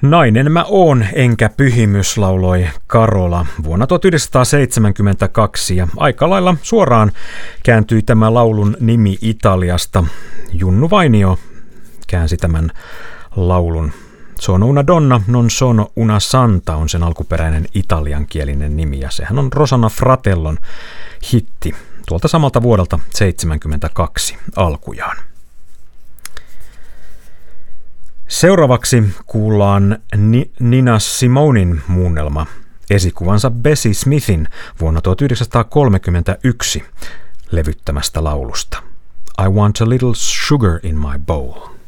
Nainen mä oon, enkä pyhimys, lauloi Carola vuonna 1972 ja aika lailla suoraan kääntyi tämä laulun nimi Italiasta. Junnu Vainio käänsi tämän laulun. Sono una donna, non sono una santa on sen alkuperäinen italiankielinen nimi ja sehän on Rosanna Fratellon hitti tuolta samalta vuodelta 1972 alkujaan. Seuraavaksi kuullaan Nina Simonein muunnelma esikuvansa Bessie Smithin vuonna 1931 levyttämästä laulusta I Want a Little Sugar in My Bowl.